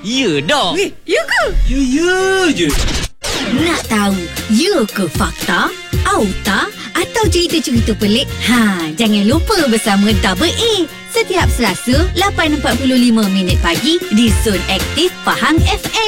Ya dah. Ya ke? Ya je. Nak tahu, ya ke fakta? Auta atau cerita-cerita pelik? Jangan lupa bersama Double A. Setiap Selasa, 8.45 pagi di Zon Aktif Pahang FM.